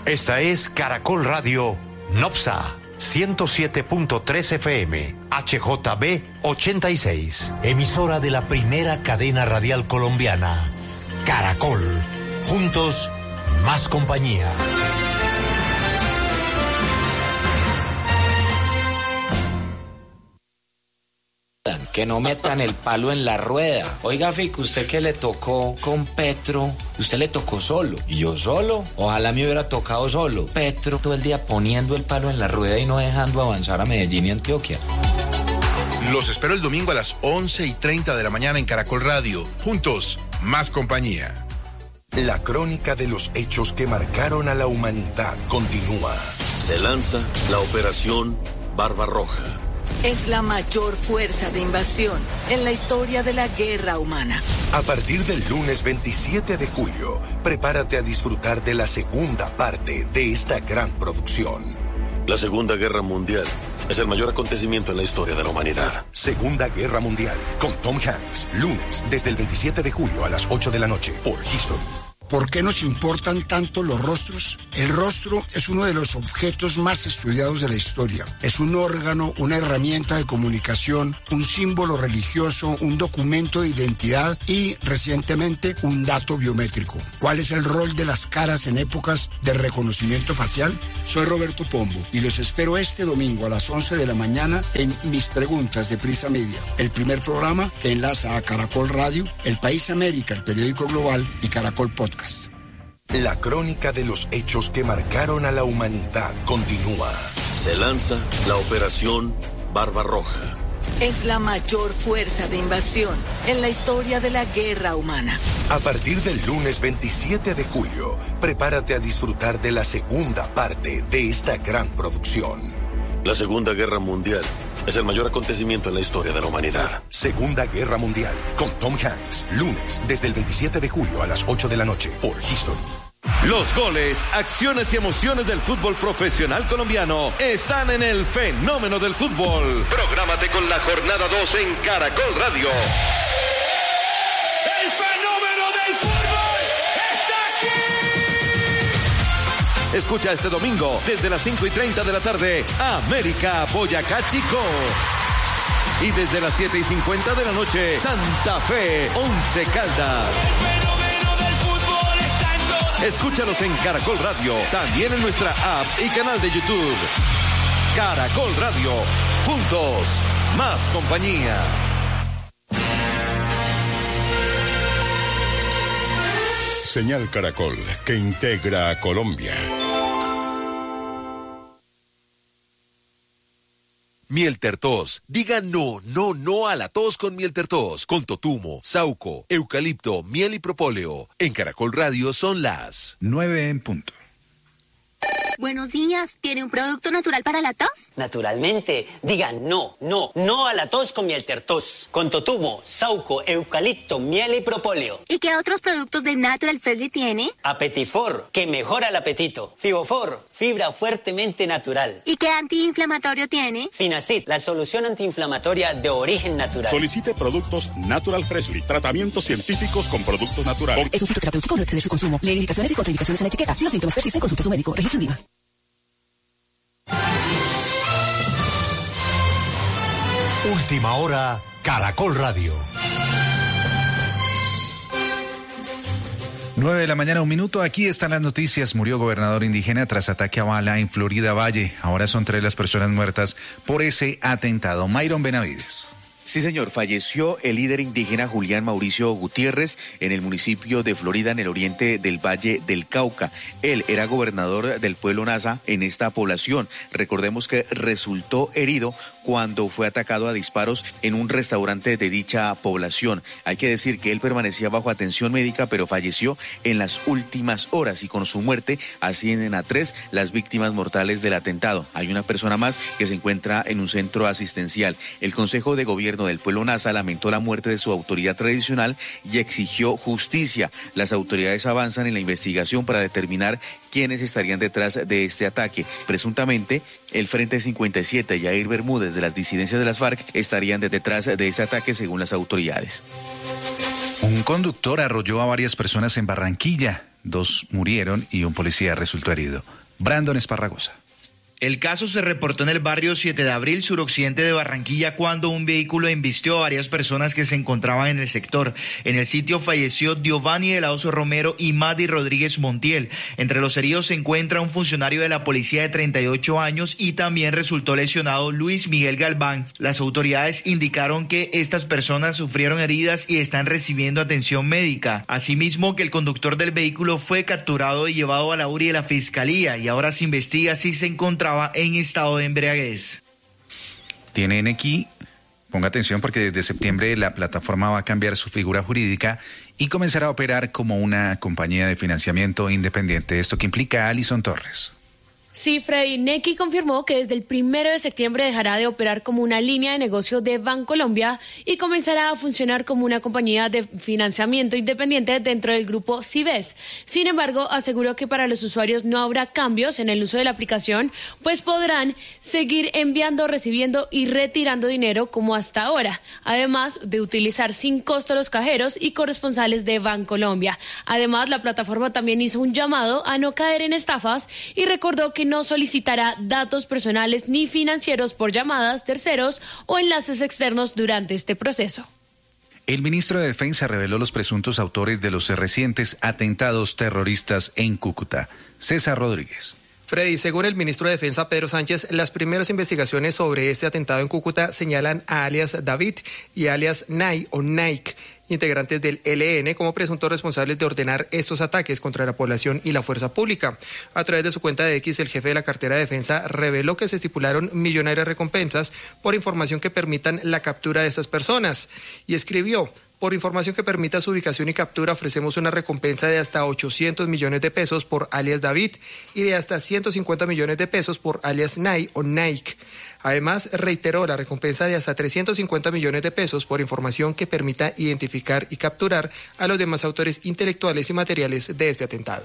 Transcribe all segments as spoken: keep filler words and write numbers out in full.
Esta es Caracol Radio Nopsa ciento siete punto tres F M, H J B ochenta y seis. Emisora de la primera cadena radial colombiana, Caracol. Juntos, más compañía. Que no metan el palo en la rueda. Oiga, Fico, usted que le tocó con Petro, usted le tocó solo. Y yo solo. Ojalá me hubiera tocado solo. Petro todo el día poniendo el palo en la rueda y no dejando avanzar a Medellín y Antioquia. Los espero el domingo a las once y treinta de la mañana en Caracol Radio. Juntos, más compañía. La crónica de los hechos que marcaron a la humanidad continúa. Se lanza la operación Barbarroja. Es la mayor fuerza de invasión en la historia de la guerra humana. A partir del lunes veintisiete de julio, prepárate a disfrutar de la segunda parte de esta gran producción. La Segunda Guerra Mundial es el mayor acontecimiento en la historia de la humanidad. Segunda Guerra Mundial, con Tom Hanks, lunes desde el veintisiete de julio a las ocho de la noche por History. ¿Por qué nos importan tanto los rostros? El rostro es uno de los objetos más estudiados de la historia. Es un órgano, una herramienta de comunicación, un símbolo religioso, un documento de identidad y, recientemente, un dato biométrico. ¿Cuál es el rol de las caras en épocas de reconocimiento facial? Soy Roberto Pombo y los espero este domingo a las once de la mañana en Mis Preguntas de Prisa Media, el primer programa que enlaza a Caracol Radio, El País América, el periódico global y Caracol Podcast. La crónica de los hechos que marcaron a la humanidad continúa. Se lanza la operación Barbarroja. Es la mayor fuerza de invasión en la historia de la guerra humana. A partir del lunes veintisiete de julio, prepárate a disfrutar de la segunda parte de esta gran producción. La Segunda Guerra Mundial es el mayor acontecimiento en la historia de la humanidad. Segunda Guerra Mundial, con Tom Hanks, lunes desde el veintisiete de julio a las ocho de la noche por History. Los goles, acciones y emociones del fútbol profesional colombiano están en el fenómeno del fútbol. Prográmate con la jornada dos en Caracol Radio. El fenómeno del fútbol está aquí. Escucha este domingo desde las cinco y treinta de la tarde, América Boyacá Chico. Y desde las siete y cincuenta de la noche, Santa Fe Once Caldas. Escúchalos en Caracol Radio, también en nuestra app y canal de YouTube. Caracol Radio, juntos, más compañía. Señal Caracol, que integra a Colombia. Miel Tertos. Diga no, no, no a la tos con Miel Tertos. Con totumo, sauco, eucalipto, miel y propóleo. En Caracol Radio son las nueve en punto. Buenos días, ¿tiene un producto natural para la tos? Naturalmente, diga no, no, no a la tos con Miel Tertos. Con totumo, sauco, eucalipto, miel y propóleo. ¿Y qué otros productos de Natural Freshly tiene? Apetifor, que mejora el apetito. Fibofor, fibra fuertemente natural. ¿Y qué antiinflamatorio tiene? Finacid, la solución antiinflamatoria de origen natural. Solicite productos Natural Freshly, tratamientos científicos con productos naturales. Es un fitoterapéutico, no excede su consumo. Lee indicaciones y contraindicaciones en la etiqueta. Si los síntomas persisten, consulte a su médico. Registro IVA. Última hora, Caracol Radio. nueve de la mañana, un minuto. Aquí están las noticias. Murió gobernador indígena tras ataque a bala en Florida Valle. Ahora son tres las personas muertas por ese atentado. Mayron Benavides. Sí, señor, falleció el líder indígena Julián Mauricio Gutiérrez en el municipio de Florida, en el oriente del Valle del Cauca. Él era gobernador del pueblo Nasa en esta población. Recordemos que resultó herido cuando fue atacado a disparos en un restaurante de dicha población. Hay que decir que él permanecía bajo atención médica, pero falleció en las últimas horas y con su muerte ascienden a tres las víctimas mortales del atentado. Hay una persona más que se encuentra en un centro asistencial. El Consejo de Gobierno del pueblo Nasa lamentó la muerte de su autoridad tradicional y exigió justicia. Las autoridades avanzan en la investigación para determinar quiénes estarían detrás de este ataque. Presuntamente, el Frente cincuenta y siete y Jair Bermúdez de las disidencias de las FARC estarían detrás de este ataque según las autoridades. Un conductor arrolló a varias personas en Barranquilla. dos murieron y un policía resultó herido. Brandon Esparragosa. El caso se reportó en el barrio siete de abril, suroccidente de Barranquilla, cuando un vehículo embistió a varias personas que se encontraban en el sector. En el sitio falleció Giovanni de la Oso Romero y Madi Rodríguez Montiel. Entre los heridos se encuentra un funcionario de la policía de treinta y ocho años y también resultó lesionado Luis Miguel Galván. Las autoridades indicaron que estas personas sufrieron heridas y están recibiendo atención médica. Asimismo, que el conductor del vehículo fue capturado y llevado a la U R I de la Fiscalía y ahora se investiga si se encontraba en estado de embriaguez. Tienen aquí, ponga atención porque desde septiembre la plataforma va a cambiar su figura jurídica y comenzará a operar como una compañía de financiamiento independiente. Esto que implica a Alison Torres. Sí, Freddy, Nequi confirmó que desde el primero de septiembre dejará de operar como una línea de negocio de Bancolombia y comenzará a funcionar como una compañía de financiamiento independiente dentro del grupo Cibes. Sin embargo, aseguró que para los usuarios no habrá cambios en el uso de la aplicación, pues podrán seguir enviando, recibiendo y retirando dinero como hasta ahora, además de utilizar sin costo los cajeros y corresponsales de Bancolombia. Además, la plataforma también hizo un llamado a no caer en estafas y recordó que no solicitará datos personales ni financieros por llamadas, terceros o enlaces externos durante este proceso. El ministro de Defensa reveló los presuntos autores de los recientes atentados terroristas en Cúcuta. César Rodríguez. Freddy, según el ministro de Defensa Pedro Sánchez, las primeras investigaciones sobre este atentado en Cúcuta señalan a alias David y alias Nay o Nike, integrantes del E L N, como presuntos responsables de ordenar estos ataques contra la población y la fuerza pública. A través de su cuenta de X, el jefe de la cartera de defensa reveló que se estipularon millonarias recompensas por información que permitan la captura de estas personas y escribió: por información que permita su ubicación y captura, ofrecemos una recompensa de hasta ochocientos millones de pesos por alias David y de hasta ciento cincuenta millones de pesos por alias Nay o Nike. Además, reiteró la recompensa de hasta trescientos cincuenta millones de pesos por información que permita identificar y capturar a los demás autores intelectuales y materiales de este atentado.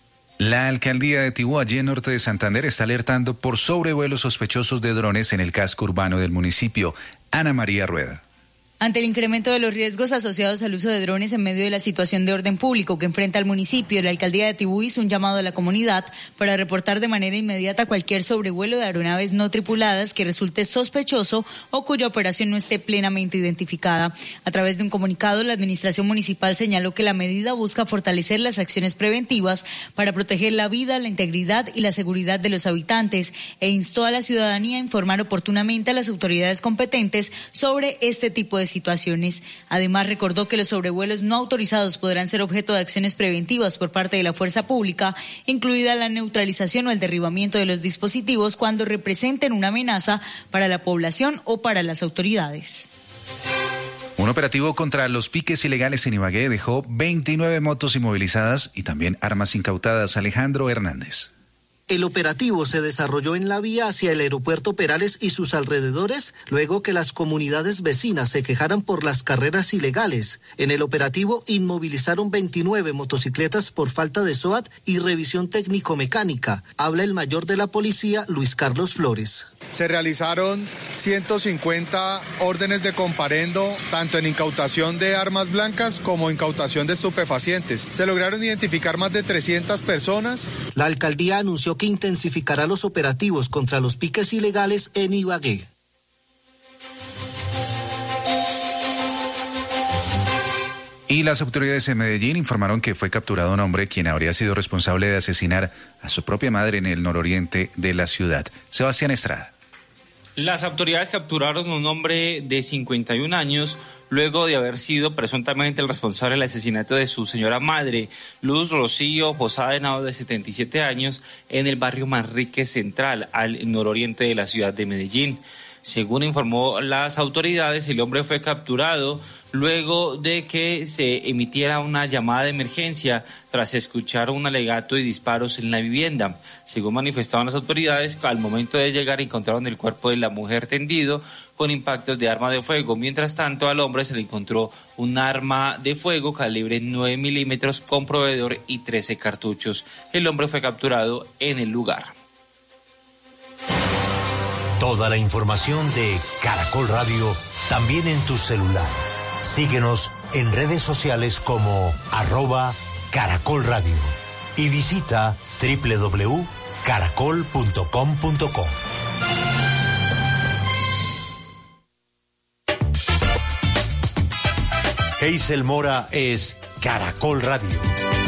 La alcaldía de Tibú, allí en norte de Santander, está alertando por sobrevuelos sospechosos de drones en el casco urbano del municipio. Ana María Rueda. Ante el incremento de los riesgos asociados al uso de drones en medio de la situación de orden público que enfrenta el municipio, la alcaldía de Tibú hizo un llamado a la comunidad para reportar de manera inmediata cualquier sobrevuelo de aeronaves no tripuladas que resulte sospechoso o cuya operación no esté plenamente identificada. A través de un comunicado, la administración municipal señaló que la medida busca fortalecer las acciones preventivas para proteger la vida, la integridad y la seguridad de los habitantes e instó a la ciudadanía a informar oportunamente a las autoridades competentes sobre este tipo de situaciones. Además, recordó que los sobrevuelos no autorizados podrán ser objeto de acciones preventivas por parte de la fuerza pública, incluida la neutralización o el derribamiento de los dispositivos cuando representen una amenaza para la población o para las autoridades. Un operativo contra los piques ilegales en Ibagué dejó veintinueve motos inmovilizadas y también armas incautadas. Alejandro Hernández. El operativo se desarrolló en la vía hacia el aeropuerto Perales y sus alrededores, luego que las comunidades vecinas se quejaran por las carreras ilegales. En el operativo inmovilizaron veintinueve motocicletas por falta de S O A T y revisión técnico-mecánica. Habla el mayor de la policía, Luis Carlos Flores. Se realizaron ciento cincuenta órdenes de comparendo, tanto en incautación de armas blancas como incautación de estupefacientes. Se lograron identificar más de trescientas personas. La alcaldía anunció que intensificará los operativos contra los piques ilegales en Ibagué. Y las autoridades en Medellín informaron que fue capturado un hombre quien habría sido responsable de asesinar a su propia madre en el nororiente de la ciudad. Sebastián Estrada. Las autoridades capturaron a un hombre de cincuenta y un años luego de haber sido presuntamente el responsable del asesinato de su señora madre, Luz Rocío Posada Henao, de setenta y siete años, en el barrio Manrique Central, al nororiente de la ciudad de Medellín. Según informó las autoridades, el hombre fue capturado luego de que se emitiera una llamada de emergencia tras escuchar un alegato y disparos en la vivienda. Según manifestaron las autoridades, al momento de llegar encontraron el cuerpo de la mujer tendido con impactos de arma de fuego. Mientras tanto, al hombre se le encontró un arma de fuego calibre nueve milímetros con proveedor y trece cartuchos. El hombre fue capturado en el lugar. Toda la información de Caracol Radio también en tu celular. Síguenos en redes sociales como arroba Caracol Radio. y visita doble u doble u doble u punto caracol punto com punto co. Hazel Mora es Caracol Radio.